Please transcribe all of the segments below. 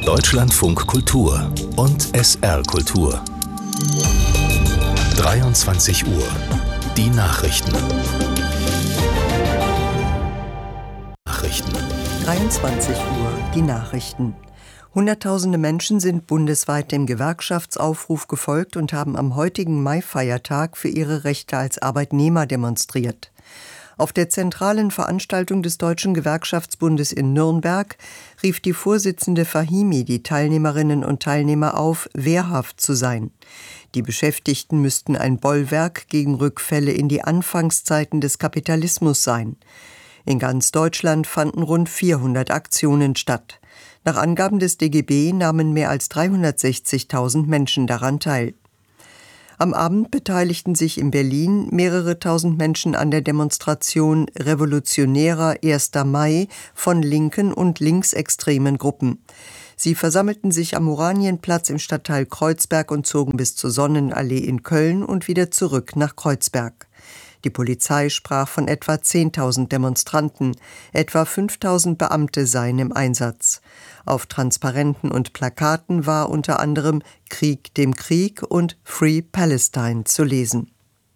Deutschlandfunk Kultur und SR Kultur. 23 Uhr. Die Nachrichten. 23 Uhr. Die Nachrichten. Hunderttausende Menschen sind bundesweit dem Gewerkschaftsaufruf gefolgt und haben am heutigen Maifeiertag für ihre Rechte als Arbeitnehmer demonstriert. Auf der zentralen Veranstaltung des Deutschen Gewerkschaftsbundes in Nürnberg rief die Vorsitzende Fahimi die Teilnehmerinnen und Teilnehmer auf, wehrhaft zu sein. Die Beschäftigten müssten ein Bollwerk gegen Rückfälle in die Anfangszeiten des Kapitalismus sein. In ganz Deutschland fanden rund 400 Aktionen statt. Nach Angaben des DGB nahmen mehr als 360.000 Menschen daran teil. Am Abend beteiligten sich in Berlin mehrere tausend Menschen an der Demonstration Revolutionärer 1. Mai von linken und linksextremen Gruppen. Sie versammelten sich am Oranienplatz im Stadtteil Kreuzberg und zogen bis zur Sonnenallee in Köln und wieder zurück nach Kreuzberg. Die Polizei sprach von etwa 10.000 Demonstranten, etwa 5.000 Beamte seien im Einsatz. Auf Transparenten und Plakaten war unter anderem Krieg dem Krieg und Free Palestine zu lesen.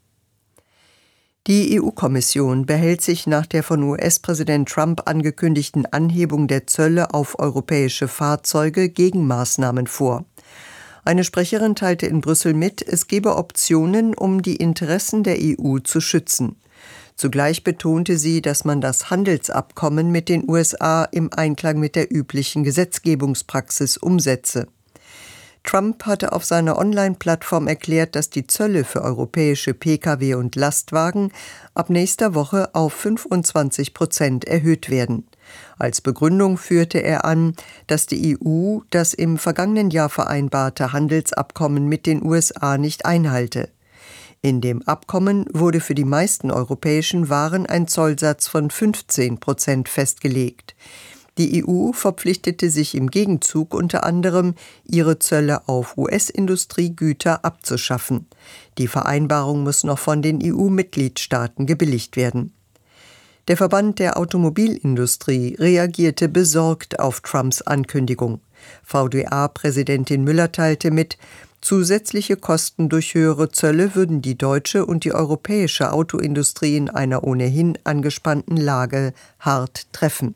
Die EU-Kommission behält sich nach der von US-Präsident Trump angekündigten Anhebung der Zölle auf europäische Fahrzeuge Gegenmaßnahmen vor. Eine Sprecherin teilte in Brüssel mit, es gebe Optionen, um die Interessen der EU zu schützen. Zugleich betonte sie, dass man das Handelsabkommen mit den USA im Einklang mit der üblichen Gesetzgebungspraxis umsetze. Trump hatte auf seiner Online-Plattform erklärt, dass die Zölle für europäische Pkw und Lastwagen ab nächster Woche auf 25% erhöht werden. Als Begründung führte er an, dass die EU das im vergangenen Jahr vereinbarte Handelsabkommen mit den USA nicht einhalte. In dem Abkommen wurde für die meisten europäischen Waren ein Zollsatz von 15% festgelegt. Die EU verpflichtete sich im Gegenzug unter anderem, ihre Zölle auf US-Industriegüter abzuschaffen. Die Vereinbarung muss noch von den EU-Mitgliedstaaten gebilligt werden. Der Verband der Automobilindustrie reagierte besorgt auf Trumps Ankündigung. VDA-Präsidentin Müller teilte mit, zusätzliche Kosten durch höhere Zölle würden die deutsche und die europäische Autoindustrie in einer ohnehin angespannten Lage hart treffen.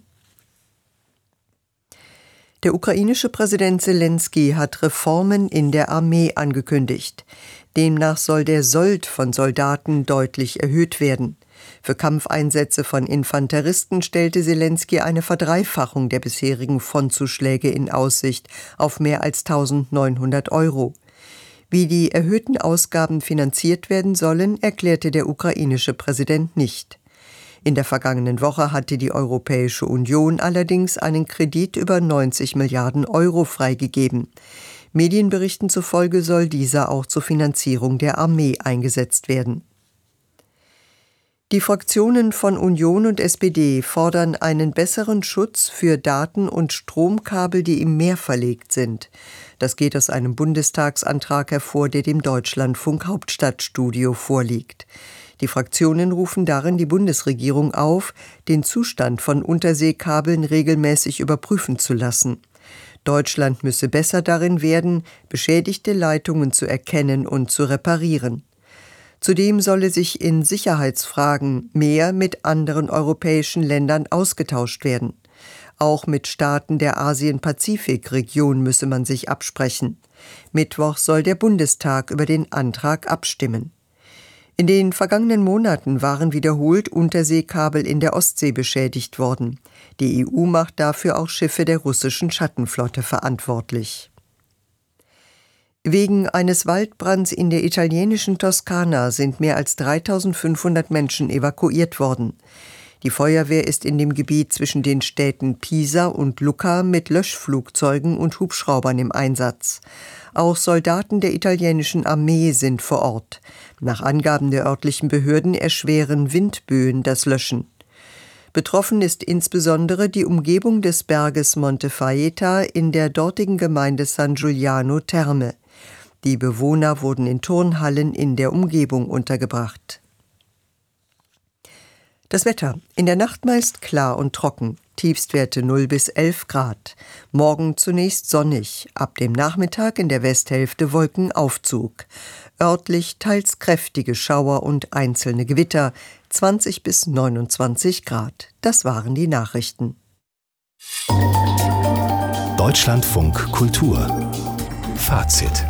Der ukrainische Präsident Selenskyj hat Reformen in der Armee angekündigt. Demnach soll der Sold von Soldaten deutlich erhöht werden. Für Kampfeinsätze von Infanteristen stellte Selenskyj eine Verdreifachung der bisherigen Frontzuschläge in Aussicht auf mehr als 1.900 €. Wie die erhöhten Ausgaben finanziert werden sollen, erklärte der ukrainische Präsident nicht. In der vergangenen Woche hatte die Europäische Union allerdings einen Kredit über 90 Milliarden € freigegeben. Medienberichten zufolge soll dieser auch zur Finanzierung der Armee eingesetzt werden. Die Fraktionen von Union und SPD fordern einen besseren Schutz für Daten- und Stromkabel, die im Meer verlegt sind. Das geht aus einem Bundestagsantrag hervor, der dem Deutschlandfunk Hauptstadtstudio vorliegt. Die Fraktionen rufen darin die Bundesregierung auf, den Zustand von Unterseekabeln regelmäßig überprüfen zu lassen. Deutschland müsse besser darin werden, beschädigte Leitungen zu erkennen und zu reparieren. Zudem solle sich in Sicherheitsfragen mehr mit anderen europäischen Ländern ausgetauscht werden. Auch mit Staaten der Asien-Pazifik-Region müsse man sich absprechen. Mittwoch soll der Bundestag über den Antrag abstimmen. In den vergangenen Monaten waren wiederholt Unterseekabel in der Ostsee beschädigt worden. Die EU macht dafür auch Schiffe der russischen Schattenflotte verantwortlich. Wegen eines Waldbrands in der italienischen Toskana sind mehr als 3.500 Menschen evakuiert worden. Die Feuerwehr ist in dem Gebiet zwischen den Städten Pisa und Lucca mit Löschflugzeugen und Hubschraubern im Einsatz. Auch Soldaten der italienischen Armee sind vor Ort. Nach Angaben der örtlichen Behörden erschweren Windböen das Löschen. Betroffen ist insbesondere die Umgebung des Berges Monte Faeta in der dortigen Gemeinde San Giuliano Terme. Die Bewohner wurden in Turnhallen in der Umgebung untergebracht. Das Wetter. In der Nacht meist klar und trocken. Tiefstwerte 0 bis 11 Grad. Morgen zunächst sonnig, ab dem Nachmittag in der Westhälfte Wolkenaufzug. Örtlich teils kräftige Schauer und einzelne Gewitter, 20 bis 29 Grad. Das waren die Nachrichten. Deutschlandfunk Kultur. Fazit.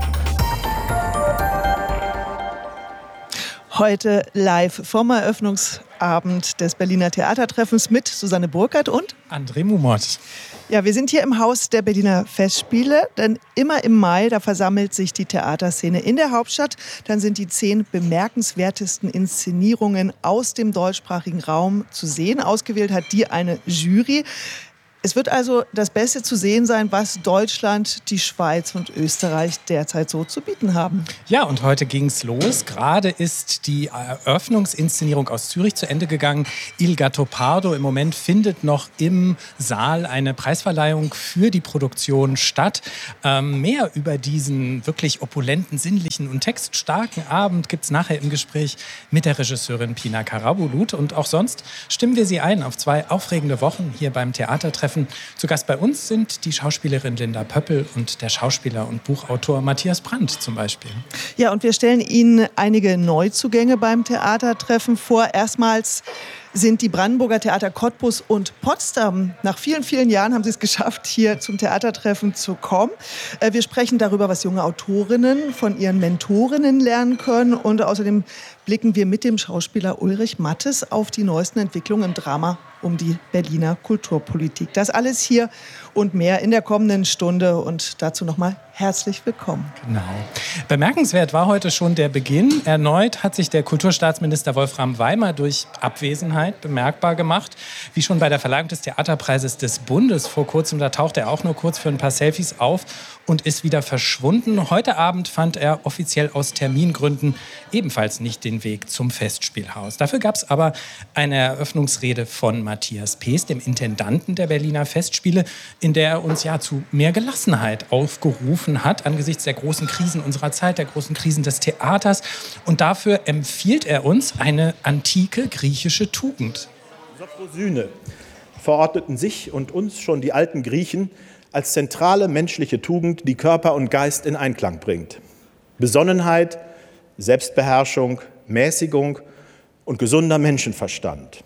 Heute live vom Eröffnungsabend des Berliner Theatertreffens mit Susanne Burkhardt und André Mumot. Ja, wir sind hier im Haus der Berliner Festspiele, denn immer im Mai, da versammelt sich die Theaterszene in der Hauptstadt. Dann sind die 10 bemerkenswertesten Inszenierungen aus dem deutschsprachigen Raum zu sehen. Ausgewählt hat die eine Jury. Es wird also das Beste zu sehen sein, was Deutschland, die Schweiz und Österreich derzeit so zu bieten haben. Ja, und heute ging's los. Gerade ist die Eröffnungsinszenierung aus Zürich zu Ende gegangen. Il Gattopardo. Im Moment findet noch im Saal eine Preisverleihung für die Produktion statt. Mehr über diesen wirklich opulenten, sinnlichen und textstarken Abend gibt's nachher im Gespräch mit der Regisseurin Pina Karabulut. Und auch sonst stimmen wir Sie ein auf 2 aufregende Wochen hier beim Theatertreffen. Zu Gast bei uns sind die Schauspielerin Linda Pöppel und der Schauspieler und Buchautor Matthias Brandt zum Beispiel. Ja, und wir stellen Ihnen einige Neuzugänge beim Theatertreffen vor. Erstmals sind die Brandenburger Theater Cottbus und Potsdam. Nach vielen, vielen Jahren haben sie es geschafft, hier zum Theatertreffen zu kommen. Wir sprechen darüber, was junge Autorinnen von ihren Mentorinnen lernen können. Und außerdem blicken wir mit dem Schauspieler Ulrich Mattes auf die neuesten Entwicklungen im Drama um die Berliner Kulturpolitik. Das alles hier und mehr in der kommenden Stunde. Und dazu nochmal herzlich willkommen. Genau. Bemerkenswert war heute schon der Beginn. Erneut hat sich der Kulturstaatsminister Wolfram Weimar durch Abwesenheit bemerkbar gemacht. Wie schon bei der Verleihung des Theaterpreises des Bundes vor kurzem, da tauchte er auch nur kurz für ein paar Selfies auf und ist wieder verschwunden. Heute Abend fand er offiziell aus Termingründen ebenfalls nicht den Weg zum Festspielhaus. Dafür gab es aber eine Eröffnungsrede von Matthias Pees, dem Intendanten der Berliner Festspiele, in der er uns ja zu mehr Gelassenheit aufgerufen hat angesichts der großen Krisen unserer Zeit, der großen Krisen des Theaters. Und dafür empfiehlt er uns eine antike griechische Tugend. Sophrosyne verordneten sich und uns schon die alten Griechen als zentrale menschliche Tugend, die Körper und Geist in Einklang bringt. Besonnenheit, Selbstbeherrschung, Mäßigung und gesunder Menschenverstand.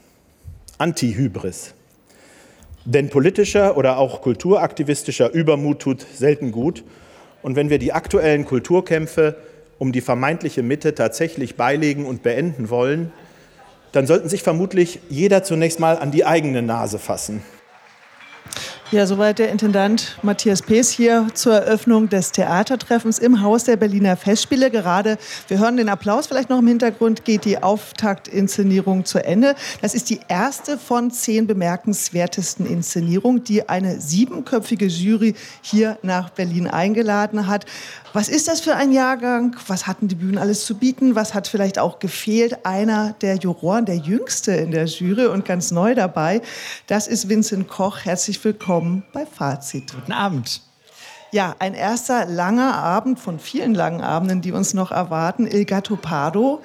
Antihybris. Denn politischer oder auch kulturaktivistischer Übermut tut selten gut. Und wenn wir die aktuellen Kulturkämpfe um die vermeintliche Mitte tatsächlich beilegen und beenden wollen, dann sollten sich vermutlich jeder zunächst mal an die eigene Nase fassen. Ja, soweit der Intendant Matthias Pees hier zur Eröffnung des Theatertreffens im Haus der Berliner Festspiele. Gerade, wir hören den Applaus vielleicht noch im Hintergrund, geht die Auftaktinszenierung zu Ende. Das ist die erste von 10 bemerkenswertesten Inszenierungen, die eine 7-köpfige Jury hier nach Berlin eingeladen hat. Was ist das für ein Jahrgang? Was hatten die Bühnen alles zu bieten? Was hat vielleicht auch gefehlt? Einer der Juroren, der Jüngste in der Jury und ganz neu dabei, das ist Vincent Koch. Herzlich willkommen bei Fazit. Guten Abend. Ja, ein erster langer Abend von vielen langen Abenden, die uns noch erwarten. Il Gattopardo.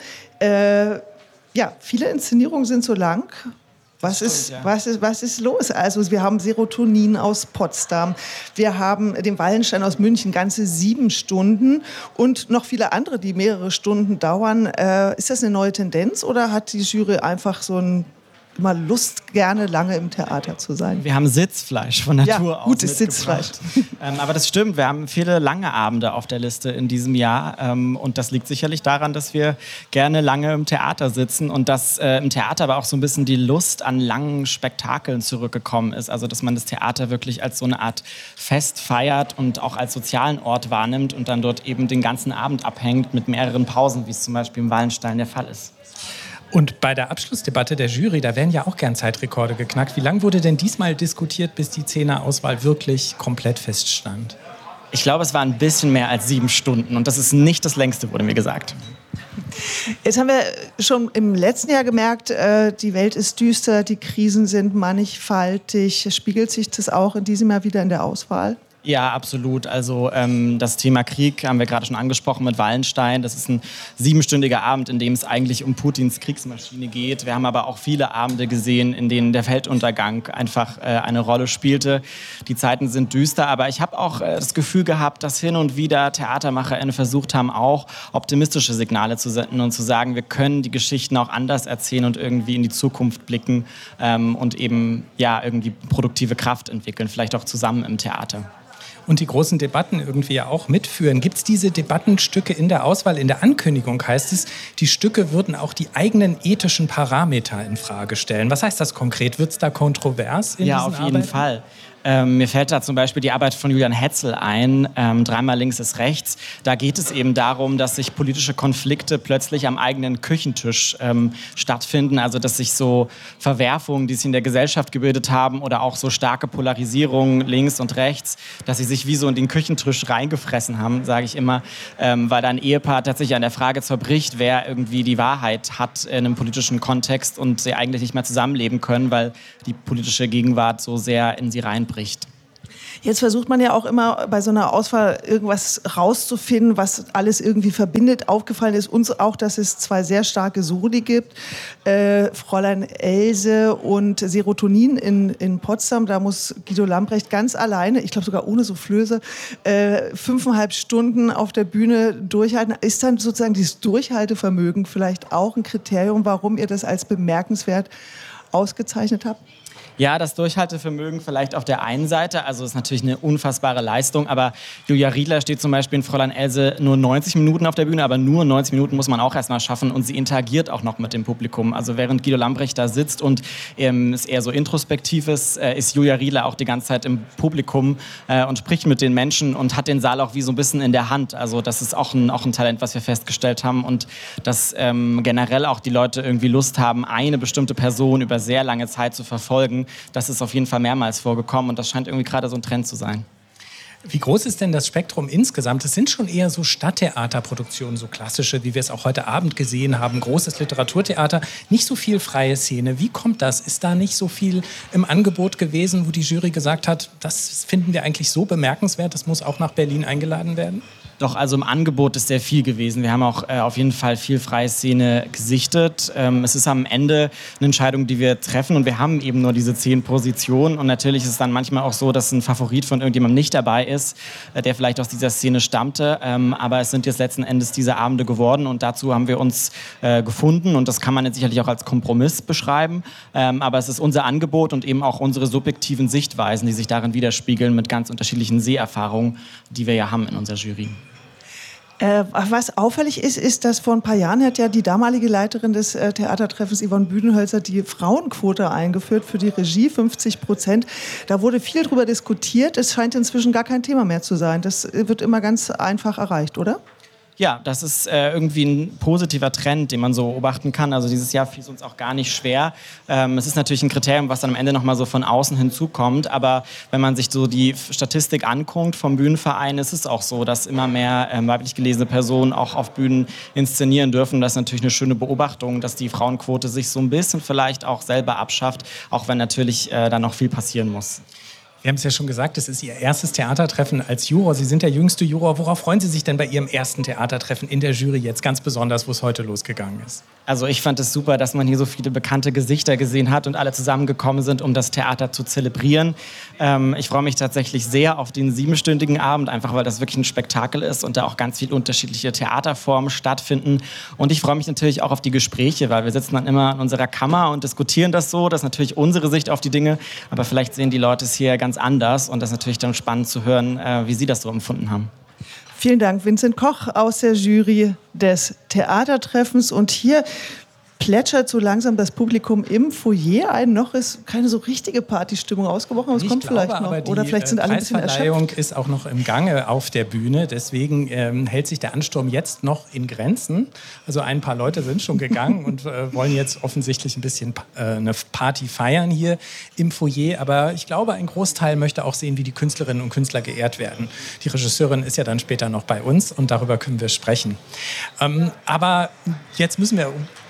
Ja, viele Inszenierungen sind so lang. Was ist los? Also wir haben Serotonin aus Potsdam, wir haben den Wallenstein aus München, ganze 7 Stunden und noch viele andere, die mehrere Stunden dauern. Ist das eine neue Tendenz oder hat die Jury einfach so immer Lust, gerne lange im Theater zu sein? Wir haben Sitzfleisch von Natur aus. Gutes Sitzfleisch. Aber das stimmt, wir haben viele lange Abende auf der Liste in diesem Jahr. Und das liegt sicherlich daran, dass wir gerne lange im Theater sitzen und dass im Theater aber auch so ein bisschen die Lust an langen Spektakeln zurückgekommen ist. Also dass man das Theater wirklich als so eine Art Fest feiert und auch als sozialen Ort wahrnimmt und dann dort eben den ganzen Abend abhängt mit mehreren Pausen, wie es zum Beispiel im Wallenstein der Fall ist. Und bei der Abschlussdebatte der Jury, da werden ja auch gern Zeitrekorde geknackt. Wie lange wurde denn diesmal diskutiert, bis die 10er-Auswahl wirklich komplett feststand? Ich glaube, es war ein bisschen mehr als 7 Stunden und das ist nicht das längste, wurde mir gesagt. Jetzt haben wir schon im letzten Jahr gemerkt, die Welt ist düster, die Krisen sind mannigfaltig. Spiegelt sich das auch in diesem Jahr wieder in der Auswahl? Ja, absolut. Also das Thema Krieg haben wir gerade schon angesprochen mit Wallenstein. Das ist ein 7-stündiger Abend, in dem es eigentlich um Putins Kriegsmaschine geht. Wir haben aber auch viele Abende gesehen, in denen der Weltuntergang einfach eine Rolle spielte. Die Zeiten sind düster, aber ich habe auch das Gefühl gehabt, dass hin und wieder TheatermacherInnen versucht haben, auch optimistische Signale zu senden und zu sagen, wir können die Geschichten auch anders erzählen und irgendwie in die Zukunft blicken und eben irgendwie produktive Kraft entwickeln, vielleicht auch zusammen im Theater. Und die großen Debatten irgendwie ja auch mitführen. Gibt es diese Debattenstücke in der Auswahl? In der Ankündigung heißt es, die Stücke würden auch die eigenen ethischen Parameter in Frage stellen. Was heißt das konkret? Wird es da kontrovers in diesen Ja, auf jeden Fall. Mir fällt da zum Beispiel die Arbeit von Julian Hetzel ein, Dreimal links ist rechts. Da geht es eben darum, dass sich politische Konflikte plötzlich am eigenen Küchentisch stattfinden. Also dass sich so Verwerfungen, die sich in der Gesellschaft gebildet haben oder auch so starke Polarisierungen links und rechts, dass sie sich wie so in den Küchentisch reingefressen haben, sage ich immer, weil da ein Ehepaar tatsächlich an der Frage zerbricht, wer irgendwie die Wahrheit hat in einem politischen Kontext und sie eigentlich nicht mehr zusammenleben können, weil die politische Gegenwart so sehr in sie reinbricht. Jetzt versucht man ja auch immer bei so einer Auswahl irgendwas rauszufinden, was alles irgendwie verbindet. Aufgefallen ist uns auch, dass es 2 sehr starke Soli gibt. Fräulein Else und Serotonin in Potsdam. Da muss Guido Lambrecht ganz alleine, ich glaube sogar ohne Soufflöse, 5,5 Stunden auf der Bühne durchhalten. Ist dann sozusagen dieses Durchhaltevermögen vielleicht auch ein Kriterium, warum ihr das als bemerkenswert ausgezeichnet habt? Ja, das Durchhaltevermögen vielleicht auf der einen Seite, also ist natürlich eine unfassbare Leistung, aber Julia Riedler steht zum Beispiel in Fräulein Else nur 90 Minuten auf der Bühne, aber nur 90 Minuten muss man auch erstmal schaffen und sie interagiert auch noch mit dem Publikum. Also während Guido Lambrecht da sitzt und es eher so introspektiv ist Julia Riedler auch die ganze Zeit im Publikum und spricht mit den Menschen und hat den Saal auch wie so ein bisschen in der Hand. Also das ist auch ein Talent, was wir festgestellt haben und dass generell auch die Leute irgendwie Lust haben, eine bestimmte Person über sehr lange Zeit zu verfolgen. Das ist auf jeden Fall mehrmals vorgekommen und das scheint irgendwie gerade so ein Trend zu sein. Wie groß ist denn das Spektrum insgesamt? Es sind schon eher so Stadttheaterproduktionen, so klassische, wie wir es auch heute Abend gesehen haben, großes Literaturtheater, nicht so viel freie Szene. Wie kommt das? Ist da nicht so viel im Angebot gewesen, wo die Jury gesagt hat, das finden wir eigentlich so bemerkenswert, das muss auch nach Berlin eingeladen werden? Doch, also im Angebot ist sehr viel gewesen. Wir haben auch auf jeden Fall viel freie Szene gesichtet. Es ist am Ende eine Entscheidung, die wir treffen und wir haben eben nur diese 10 Positionen und natürlich ist es dann manchmal auch so, dass ein Favorit von irgendjemandem nicht dabei ist, der vielleicht aus dieser Szene stammte, aber es sind jetzt letzten Endes diese Abende geworden und dazu haben wir uns gefunden und das kann man jetzt sicherlich auch als Kompromiss beschreiben, aber es ist unser Angebot und eben auch unsere subjektiven Sichtweisen, die sich darin widerspiegeln mit ganz unterschiedlichen Seherfahrungen, die wir ja haben in unserer Jury. Was auffällig ist, dass vor ein paar Jahren hat ja die damalige Leiterin des Theatertreffens Yvonne Büdenhölzer die Frauenquote eingeführt für die Regie, 50%. Da wurde viel drüber diskutiert. Es scheint inzwischen gar kein Thema mehr zu sein. Das wird immer ganz einfach erreicht, oder? Ja, das ist irgendwie ein positiver Trend, den man so beobachten kann. Also dieses Jahr fiel es uns auch gar nicht schwer. Es ist natürlich ein Kriterium, was dann am Ende nochmal so von außen hinzukommt. Aber wenn man sich so die Statistik anguckt vom Bühnenverein, ist es auch so, dass immer mehr weiblich gelesene Personen auch auf Bühnen inszenieren dürfen. Das ist natürlich eine schöne Beobachtung, dass die Frauenquote sich so ein bisschen vielleicht auch selber abschafft, auch wenn natürlich da noch viel passieren muss. Wir haben es ja schon gesagt, es ist Ihr erstes Theatertreffen als Juror. Sie sind der jüngste Juror. Worauf freuen Sie sich denn bei Ihrem ersten Theatertreffen in der Jury jetzt ganz besonders, wo es heute losgegangen ist? Also ich fand es super, dass man hier so viele bekannte Gesichter gesehen hat und alle zusammengekommen sind, um das Theater zu zelebrieren. Ich freue mich tatsächlich sehr auf den 7-stündigen Abend, einfach weil das wirklich ein Spektakel ist und da auch ganz viele unterschiedliche Theaterformen stattfinden. Und ich freue mich natürlich auch auf die Gespräche, weil wir sitzen dann immer in unserer Kammer und diskutieren das so. Das ist natürlich unsere Sicht auf die Dinge, aber vielleicht sehen die Leute es hier ganz anders und das ist natürlich dann spannend zu hören, wie sie das so empfunden haben. Vielen Dank, Vincent Koch aus der Jury des Theatertreffens. Und hier plätschert so langsam das Publikum im Foyer ein. Noch ist keine so richtige Partystimmung ausgebrochen, aber es kommt vielleicht noch. Oder vielleicht sind alle ein bisschen erschöpft. Die Preisverleihung ist auch noch im Gange auf der Bühne. Deswegen hält sich der Ansturm jetzt noch in Grenzen. Also ein paar Leute sind schon gegangen und wollen jetzt offensichtlich ein bisschen eine Party feiern hier im Foyer. Aber ich glaube, ein Großteil möchte auch sehen, wie die Künstlerinnen und Künstler geehrt werden. Die Regisseurin ist ja dann später noch bei uns und darüber können wir sprechen. Aber jetzt müssen wir uns auch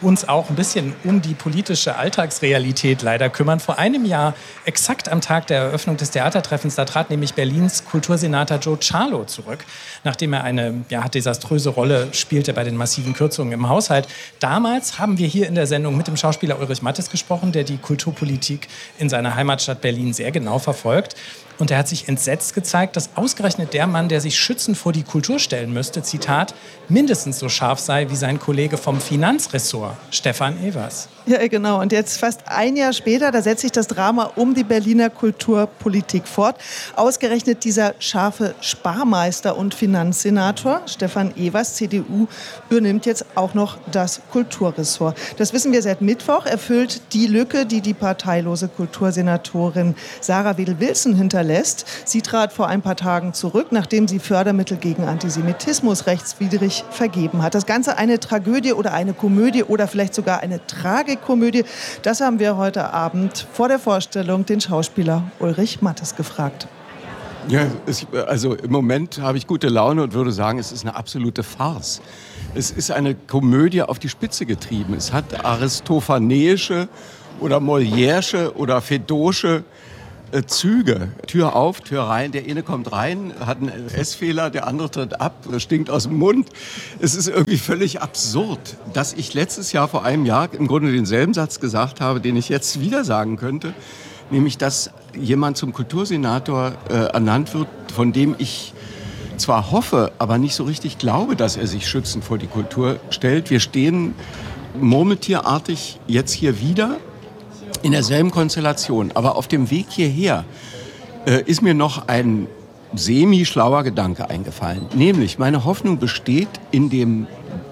auch ein bisschen um die politische Alltagsrealität leider kümmern. Vor einem Jahr, exakt am Tag der Eröffnung des Theatertreffens, da trat nämlich Berlins Kultursenator Joe Cialo zurück, nachdem er eine desaströse Rolle spielte bei den massiven Kürzungen im Haushalt. Damals haben wir hier in der Sendung mit dem Schauspieler Ulrich Mattes gesprochen, der die Kulturpolitik in seiner Heimatstadt Berlin sehr genau verfolgt. Und er hat sich entsetzt gezeigt, dass ausgerechnet der Mann, der sich schützend vor die Kultur stellen müsste, Zitat, mindestens so scharf sei wie sein Kollege vom Finanzressort, Stefan Evers. Ja, genau. Und jetzt fast ein Jahr später, da setzt sich das Drama um die Berliner Kulturpolitik fort. Ausgerechnet dieser scharfe Sparmeister und Finanzsenator, Stefan Evers, CDU, übernimmt jetzt auch noch das Kulturressort. Das wissen wir seit Mittwoch. Er füllt die Lücke, die die parteilose Kultursenatorin Sarah Wedel-Wilson hinterlässt. Sie trat vor ein paar Tagen zurück, nachdem sie Fördermittel gegen Antisemitismus rechtswidrig vergeben hat. Das Ganze eine Tragödie oder eine Komödie oder vielleicht sogar eine Tragikomödie. Das haben wir heute Abend vor der Vorstellung den Schauspieler Ulrich Mattes gefragt. Ja, also im Moment habe ich gute Laune und würde sagen, es ist eine absolute Farce. Es ist eine Komödie auf die Spitze getrieben. Es hat aristophaneische oder Molièresche oder Fedosche Züge. Tür auf, Tür rein, der eine kommt rein, hat einen Essfehler, der andere tritt ab, stinkt aus dem Mund. Es ist irgendwie völlig absurd, dass ich letztes Jahr vor einem Jahr im Grunde denselben Satz gesagt habe, den ich jetzt wieder sagen könnte, nämlich, dass jemand zum Kultursenator ernannt wird, von dem ich zwar hoffe, aber nicht so richtig glaube, dass er sich schützend vor die Kultur stellt. Wir stehen murmeltierartig jetzt hier wieder in derselben Konstellation. Aber auf dem Weg hierher ist mir noch ein semi-schlauer Gedanke eingefallen. Nämlich, meine Hoffnung besteht in dem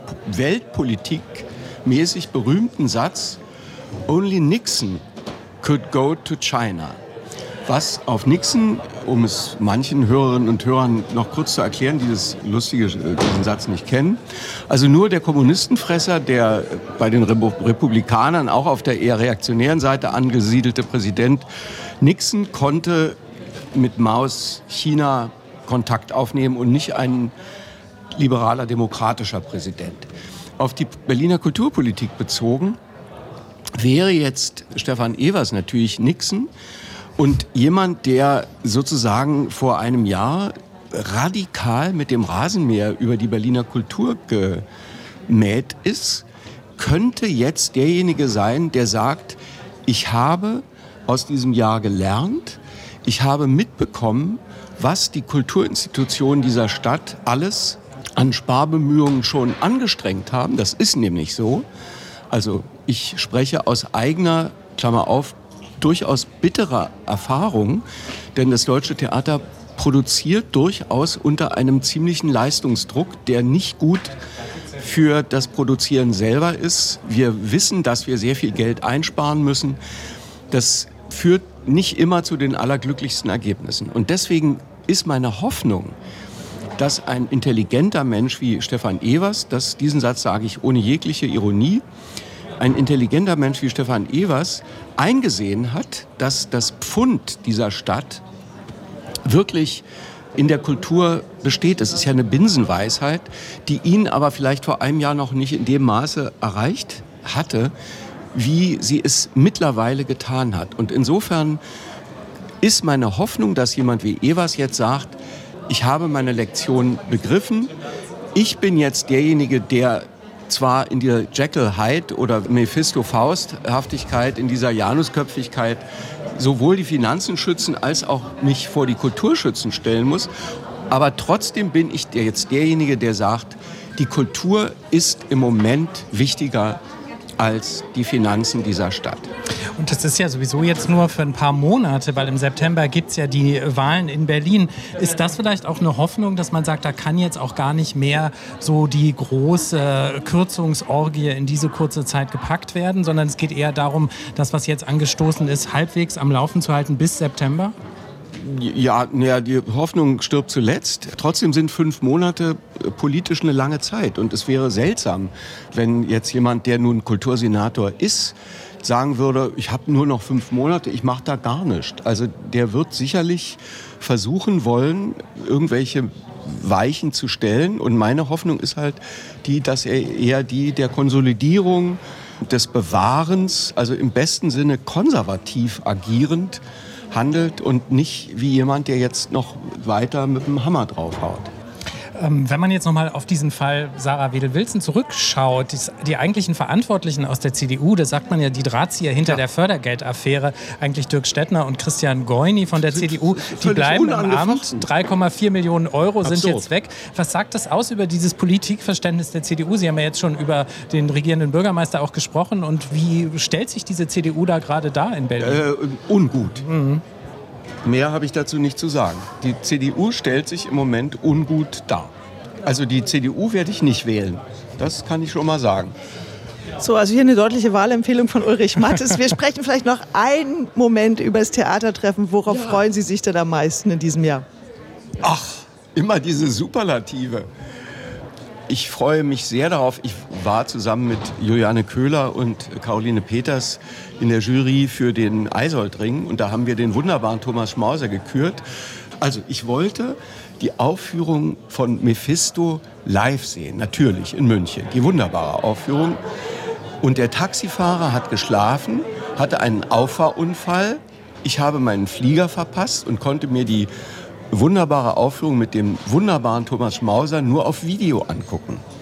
weltpolitikmäßig berühmten Satz "Only Nixon could go to China". Was auf Nixon, um es manchen Hörerinnen und Hörern noch kurz zu erklären, die diesen Satz nicht kennen, also nur der Kommunistenfresser, der bei den Republikanern auch auf der eher reaktionären Seite angesiedelte Präsident Nixon konnte mit Maos China Kontakt aufnehmen und nicht ein liberaler demokratischer Präsident. Auf die Berliner Kulturpolitik bezogen wäre jetzt Stefan Evers natürlich Nixon und jemand, der sozusagen vor einem Jahr radikal mit dem Rasenmäher über die Berliner Kultur gemäht ist, könnte jetzt derjenige sein, der sagt, ich habe aus diesem Jahr gelernt, ich habe mitbekommen, was die Kulturinstitutionen dieser Stadt alles an Sparbemühungen schon angestrengt haben. Das ist nämlich so. Also ich spreche aus eigener, Klammer auf, durchaus bitterer Erfahrung, denn das Deutsche Theater produziert durchaus unter einem ziemlichen Leistungsdruck, der nicht gut für das Produzieren selber ist. Wir wissen, dass wir sehr viel Geld einsparen müssen. Das führt nicht immer zu den allerglücklichsten Ergebnissen. Und deswegen ist meine Hoffnung, dass ein intelligenter Mensch wie Stefan Evers, diesen Satz sage ich ohne jegliche Ironie, ein intelligenter Mensch wie Stefan Evers eingesehen hat, dass das Pfund dieser Stadt wirklich in der Kultur besteht. Es ist ja eine Binsenweisheit, die ihn aber vielleicht vor einem Jahr noch nicht in dem Maße erreicht hatte, wie sie es mittlerweile getan hat. Und insofern ist meine Hoffnung, dass jemand wie Evers jetzt sagt, ich habe meine Lektion begriffen, ich bin jetzt derjenige, der zwar in dieser Jekyll-Hyde oder Mephisto-Faust-Haftigkeit, in dieser Janusköpfigkeit sowohl die Finanzen schützen als auch mich vor die Kultur schützen stellen muss. Aber trotzdem bin ich jetzt derjenige, der sagt, die Kultur ist im Moment wichtiger als die Finanzen dieser Stadt. Und das ist ja sowieso jetzt nur für ein paar Monate, weil im September gibt es ja die Wahlen in Berlin. Ist das vielleicht auch eine Hoffnung, dass man sagt, da kann jetzt auch gar nicht mehr so die große Kürzungsorgie in diese kurze Zeit gepackt werden, sondern es geht eher darum, das, was jetzt angestoßen ist, halbwegs am Laufen zu halten bis September? Ja, die Hoffnung stirbt zuletzt. Trotzdem sind 5 Monate politisch eine lange Zeit. Und es wäre seltsam, wenn jetzt jemand, der nun Kultursenator ist, sagen würde, ich habe nur noch 5 Monate, ich mache da gar nichts. Also der wird sicherlich versuchen wollen, irgendwelche Weichen zu stellen. Und meine Hoffnung ist halt die, dass er eher die der Konsolidierung des Bewahrens, also im besten Sinne konservativ agierend handelt und nicht wie jemand, der jetzt noch weiter mit dem Hammer draufhaut. Wenn man jetzt nochmal auf diesen Fall Sarah Wedel-Wilson zurückschaut, die eigentlichen Verantwortlichen aus der CDU, da sagt man ja, die Drahtzieher hinter der Fördergeldaffäre, eigentlich Dirk Stettner und Christian Goyni von der CDU, die bleiben im Amt. 3,4 Millionen Euro sind jetzt weg. Was sagt das aus über dieses Politikverständnis der CDU? Sie haben ja jetzt schon über den regierenden Bürgermeister auch gesprochen. Und wie stellt sich diese CDU da gerade dar in Berlin? Ungut. Mehr habe ich dazu nicht zu sagen. Die CDU stellt sich im Moment ungut dar. Also die CDU werde ich nicht wählen. Das kann ich schon mal sagen. So, also hier eine deutliche Wahlempfehlung von Ulrich Mattes. Wir sprechen vielleicht noch einen Moment über das Theatertreffen. Worauf freuen Sie sich denn am meisten in diesem Jahr? Ach, immer diese Superlative. Ich freue mich sehr darauf. Ich war zusammen mit Juliane Köhler und Caroline Peters in der Jury für den Eisoldring. Und da haben wir den wunderbaren Thomas Schmauser gekürt. Also ich wollte die Aufführung von Mephisto live sehen. Natürlich in München. Die wunderbare Aufführung. Und der Taxifahrer hat geschlafen, hatte einen Auffahrunfall. Ich habe meinen Flieger verpasst und konnte mir die wunderbare Aufführung mit dem wunderbaren Thomas Schmauser nur auf Video angucken.